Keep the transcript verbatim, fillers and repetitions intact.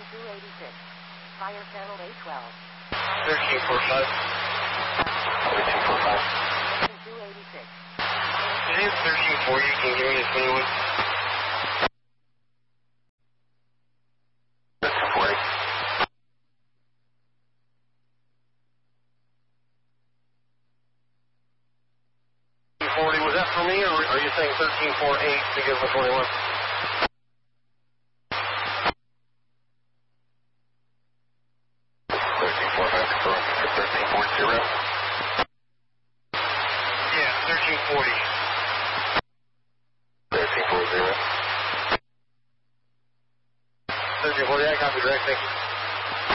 two eighty-six. Fire channel eight twelve. thirteen forty-five. thirteen forty-five. two eighty-six. Is it thirteen forty? You can give me this new one. thirteen forty. thirteen forty, was that for me, or are you saying thirteen forty-eight to give the twenty-one? thirteen forty-five, thirteen forty. Yeah, thirteen forty. thirteen forty. thirteen forty, I copy direct, thank you.